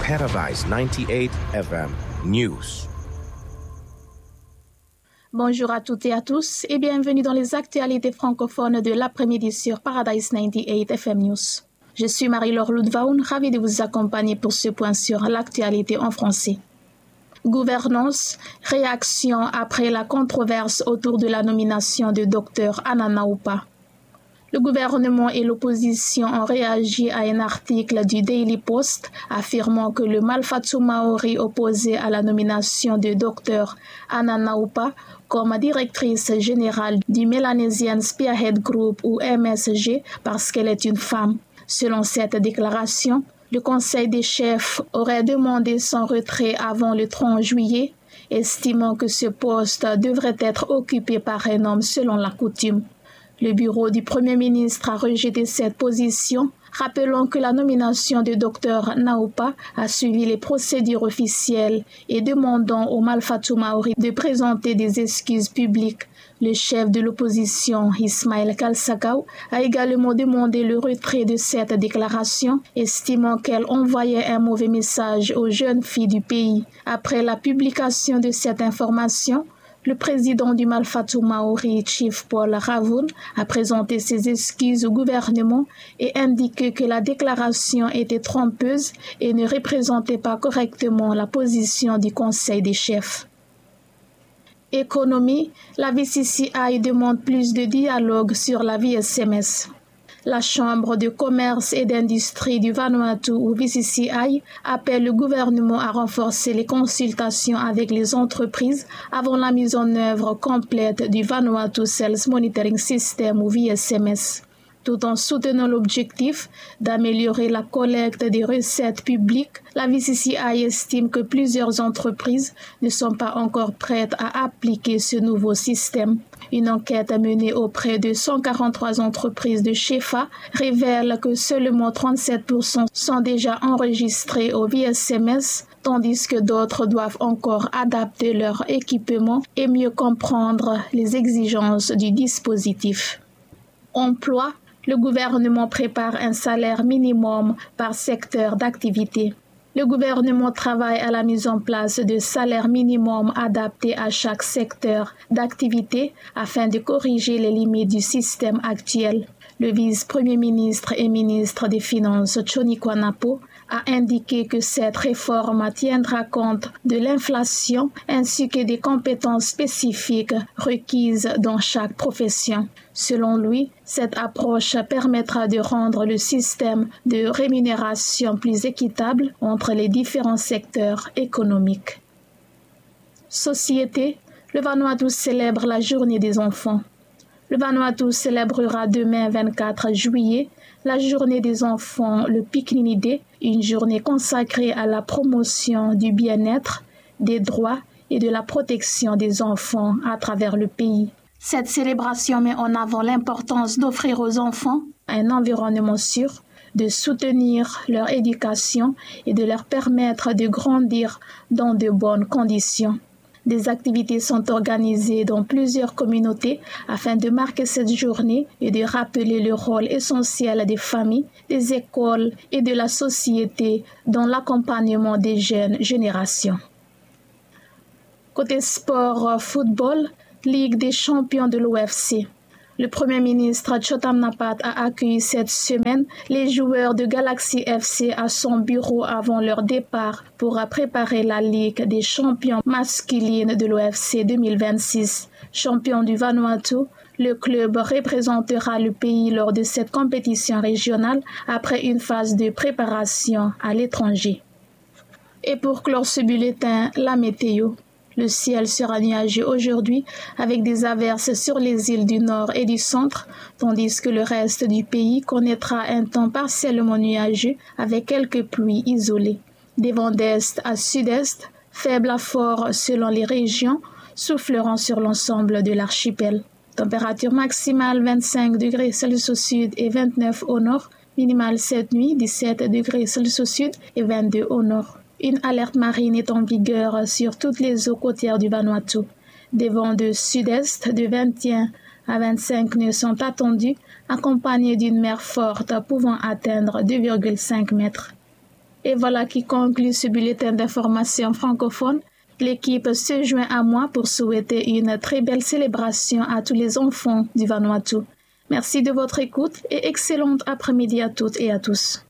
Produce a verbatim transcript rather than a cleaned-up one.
Paradise ninety-eight F M News. Bonjour à toutes et à tous et bienvenue dans les actualités francophones de l'après-midi sur Paradise ninety-eight F M News. Je suis Marie-Laure Ludvaun, ravie de vous accompagner pour ce point sur l'actualité en français. Gouvernance, réaction après la controverse autour de la nomination de Dr Anna Naoupa. Le gouvernement et l'opposition ont réagi à un article du Daily Post affirmant que le Malfatou Maori opposé à la nomination de Dr Anna Naoupa comme directrice générale du Melanesian Spearhead Group ou M S G parce qu'elle est une femme. Selon cette déclaration, le Conseil des chefs aurait demandé son retrait avant le trente juillet, estimant que ce poste devrait être occupé par un homme selon la coutume. Le bureau du Premier ministre a rejeté cette position, rappelant que la nomination de Dr Naoupa a suivi les procédures officielles et demandant au Malfatou Maori de présenter des excuses publiques. Le chef de l'opposition, Ismaël Kalsakaw, a également demandé le retrait de cette déclaration, estimant qu'elle envoyait un mauvais message aux jeunes filles du pays. Après la publication de cette information, le président du Malfatou Maori, Chief Paul Ravoun, a présenté ses excuses au gouvernement et indiqué que la déclaration était trompeuse et ne représentait pas correctement la position du Conseil des chefs. Économie, la V C C I demande plus de dialogue sur la V S M S. La Chambre de commerce et d'industrie du Vanuatu ou V C C I appelle le gouvernement à renforcer les consultations avec les entreprises avant la mise en œuvre complète du Vanuatu Sales Monitoring System ou V S M S. Tout en soutenant l'objectif d'améliorer la collecte des recettes publiques, la V C C I estime que plusieurs entreprises ne sont pas encore prêtes à appliquer ce nouveau système. Une enquête menée auprès de cent quarante-trois entreprises de Shefa révèle que seulement trente-sept pour cent sont déjà enregistrées au V S M S, tandis que d'autres doivent encore adapter leur équipement et mieux comprendre les exigences du dispositif. Emploi. Le gouvernement prépare un salaire minimum par secteur d'activité. Le gouvernement travaille à la mise en place de salaires minimums adaptés à chaque secteur d'activité afin de corriger les limites du système actuel. Le vice-premier ministre et ministre des Finances, Chonico Napo, a indiqué que cette réforme tiendra compte de l'inflation ainsi que des compétences spécifiques requises dans chaque profession. Selon lui, cette approche permettra de rendre le système de rémunération plus équitable entre les différents secteurs économiques. Société, le Vanuatu célèbre la Journée des enfants. Le Vanuatu célébrera demain vingt-quatre juillet la Journée des enfants, le Pikini Day, une journée consacrée à la promotion du bien-être, des droits et de la protection des enfants à travers le pays. Cette célébration met en avant l'importance d'offrir aux enfants un environnement sûr, de soutenir leur éducation et de leur permettre de grandir dans de bonnes conditions. Des activités sont organisées dans plusieurs communautés afin de marquer cette journée et de rappeler le rôle essentiel des familles, des écoles et de la société dans l'accompagnement des jeunes générations. Côté sport football, Ligue des champions de l'O F C. Le Premier ministre Chotam Napat a accueilli cette semaine les joueurs de Galaxy F C à son bureau avant leur départ pour préparer la Ligue des champions masculines de l'O F C deux mille vingt-six. Champion du Vanuatu, le club représentera le pays lors de cette compétition régionale après une phase de préparation à l'étranger. Et pour clore ce bulletin, la météo. Le ciel sera nuageux aujourd'hui avec des averses sur les îles du nord et du centre, tandis que le reste du pays connaîtra un temps partiellement nuageux avec quelques pluies isolées. Des vents d'est à sud-est, faibles à forts selon les régions, souffleront sur l'ensemble de l'archipel. Température maximale vingt-cinq degrés Celsius au sud et vingt-neuf au nord, minimale cette nuit dix-sept degrés Celsius au sud et vingt-deux au nord. Une alerte marine est en vigueur sur toutes les eaux côtières du Vanuatu. Des vents de sud-est de vingt et un à vingt-cinq nœuds sont attendus, accompagnés d'une mer forte pouvant atteindre deux virgule cinq mètres. Et voilà qui conclut ce bulletin d'information francophone. L'équipe se joint à moi pour souhaiter une très belle célébration à tous les enfants du Vanuatu. Merci de votre écoute et excellente après-midi à toutes et à tous.